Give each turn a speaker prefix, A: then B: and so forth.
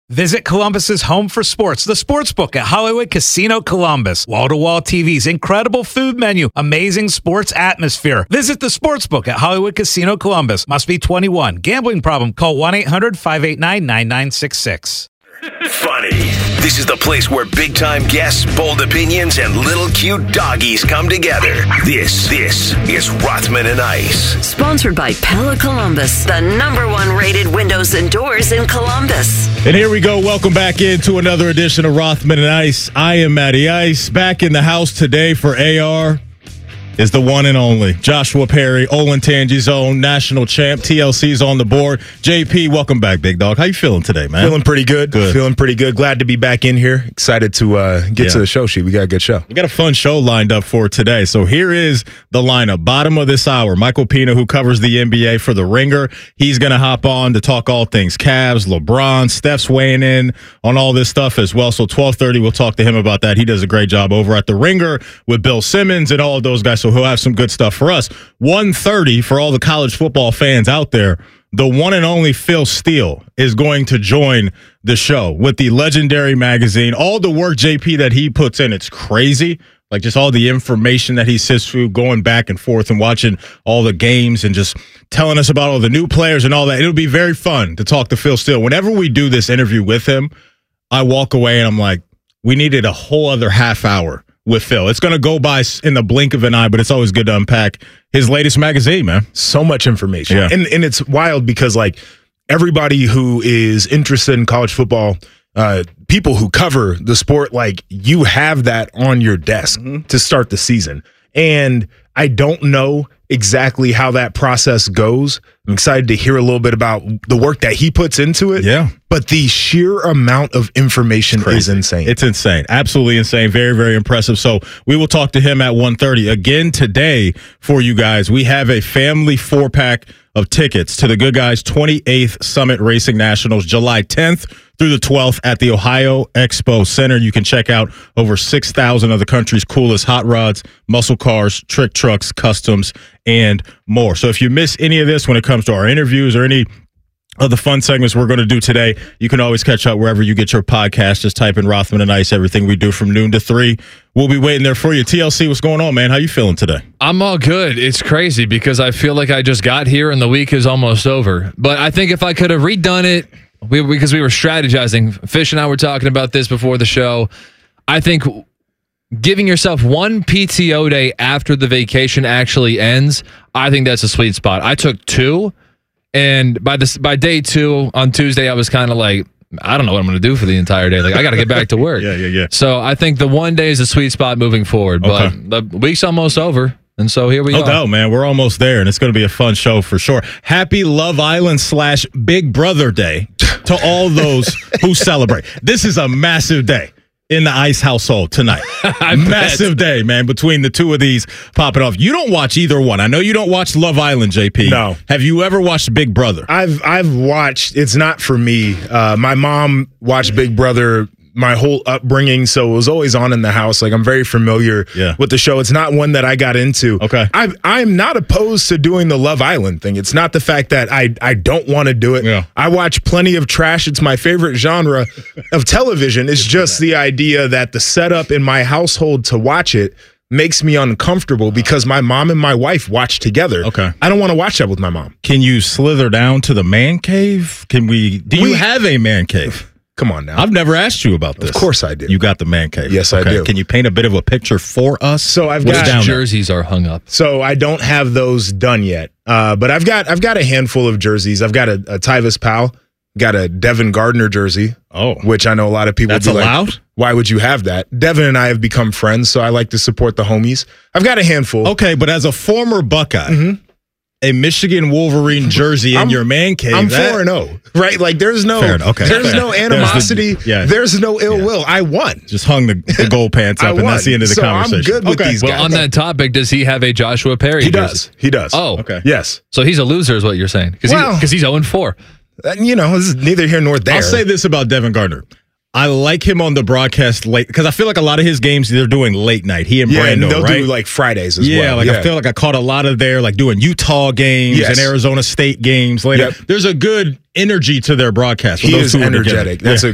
A: Visit Columbus's home for sports, the Sportsbook at Hollywood Casino Columbus. Wall-to-wall TVs, incredible food menu, amazing sports atmosphere. Visit the Sportsbook at Hollywood Casino Columbus. Must be 21. Gambling problem? Call 1-800-589-9966.
B: Funny. This is the place where big-time guests, bold opinions, and little cute doggies come together. This is Rothman and Ice.
C: Sponsored by Pella Columbus, the #1 rated windows and doors in Columbus.
D: And here we go. Welcome back into another edition of Rothman and Ice. I am Matty Ice. Back in the house today for AR is the one and only Joshua Perry, Olentangy's own national champ. TLC's on the board. JP, welcome back, big dog. How you feeling today, man?
E: Feeling pretty good. Feeling pretty good. Glad to be back in here. Excited to get to the show sheet. We got a good show.
D: We got a fun show lined up for today. So here is the lineup. Bottom of this hour, Michael Pina, who covers the NBA for The Ringer. He's going to hop on to talk all things Cavs, LeBron, Steph's weighing in on all this stuff as well. So 12:30, we'll talk to him about that. He does a great job over at The Ringer with Bill Simmons and all of those guys. So he'll have some good stuff for us. 1:30 for all the college football fans out there. The one and only Phil Steele is going to join the show with the Legendary Magazine. All the work, JP, that he puts in, it's crazy. Like just all the information that he sits through, going back and forth and watching all the games and just telling us about all the new players and all that. It'll be very fun to talk to Phil Steele. Whenever we do this interview with him, I walk away and I'm like, we needed a whole other half hour with Phil. It's going to go by in the blink of an eye, but it's always good to unpack his latest magazine, man.
E: So much information.
D: Yeah.
E: And it's wild because, like, everybody who is interested in college football, people who cover the sport, like, you have that on your desk to start the season. And I don't know exactly how that process goes. I'm excited to hear a little bit about the work that he puts into it.
D: Yeah.
E: But the sheer amount of information is insane.
D: It's insane. Absolutely insane. Very, very impressive. So we will talk to him at 1:30. Again today for you guys, we have a family 4-pack of tickets to the Good Guys 28th Summit Racing Nationals, July 10th through the 12th at the Ohio Expo Center. You can check out over 6,000 of the country's coolest hot rods, muscle cars, trick trucks, customs, and more. So if you miss any of this when it comes to our interviews or any of the fun segments we're going to do today, you can always catch up wherever you get your podcast. Just type in Rothman and Ice, everything we do from noon to 3. We'll be waiting there for you. TLC, what's going on, man? How you feeling today?
F: I'm all good. It's crazy because I feel like I just got here and the week is almost over. But I think if I could have redone it, because we were strategizing, Fish and I were talking about this before the show, I think giving yourself one PTO day after the vacation actually ends, I think that's a sweet spot. I took 2. And by day 2 on Tuesday, I was kind of like, I don't know what I'm going to do for the entire day. Like, I got to get back to work.
D: Yeah.
F: So I think the one day is a sweet spot moving forward. But the week's almost over. And so here we are.
D: No doubt, man. We're almost there, and it's going to be a fun show for sure. Happy Love Island / Big Brother Day to all those who celebrate. This is a massive day in the Ice household tonight. Massive day, man, between the two of these popping off. You don't watch either one. I know you don't watch Love Island, JP.
E: No.
D: Have you ever watched Big Brother?
E: I've watched. It's not for me. My mom watched Big Brother my whole upbringing, so it was always on in the house. Like, I'm very familiar with the show. It's not one that I got into.
D: Okay.
E: I'm not opposed to doing the Love Island thing. It's not the fact that I don't want to do it.
D: Yeah.
E: I watch plenty of trash. It's my favorite genre of television. It's just the idea that the setup in my household to watch it makes me uncomfortable because my mom and my wife watch together.
D: Okay.
E: I don't want to watch that with my mom.
D: Can you slither down to the man cave? Do you have a man cave?
E: Come on now.
D: I've never asked you about this.
E: Of course I do.
D: You got the man cave.
E: Yes, I do.
D: Can you paint a bit of a picture for us?
E: So I've
F: Which
E: got
F: jerseys are hung up.
E: So I don't have those done yet. But I've got a handful of jerseys. I've got a Tyvis Powell, got a Devin Gardner jersey.
D: Oh.
E: Which I know a lot of people
D: That's
E: would be
D: allowed?
E: like, why would you have that? Devin and I have become friends, so I like to support the homies. I've got a handful.
D: Okay, but as a former Buckeye, a Michigan Wolverine jersey in your man cave.
E: I'm 4-0, right? Like there's no animosity. There's no ill will. I won.
D: Just hung the gold pants up, and that's the end of the conversation.
E: I'm good with these guys.
F: Well, on that topic, does he have a Joshua Perry jersey?
E: He does.
F: Oh,
D: okay.
E: Yes.
F: So he's a loser is what you're saying. Because he's 0-4.
E: This is neither here nor there.
D: I'll say this about Devin Gardner. I like him on the broadcast late because I feel like a lot of his games they're doing late night. He and Brando,
E: and they'll
D: right?
E: do like Fridays as well.
D: Yeah, like I feel like I caught a lot of their like doing Utah games and Arizona State games later.
E: Yep.
D: There's a good energy to their broadcast.
E: He is energetic. That's a